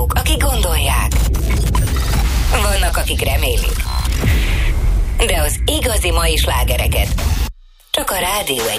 azok, akik gondolják. Vannak, akik remélik. De az igazi mai slágereket csak a Rádió 1